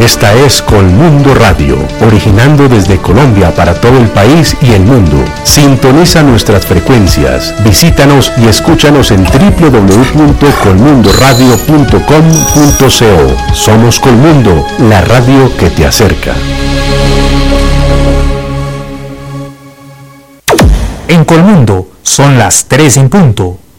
Esta es Colmundo Radio, originando desde Colombia para todo el país y el mundo. Sintoniza nuestras frecuencias, visítanos y escúchanos en www.colmundoradio.com.co. Somos Colmundo, la radio que te acerca. En Colmundo son las 3 en punto.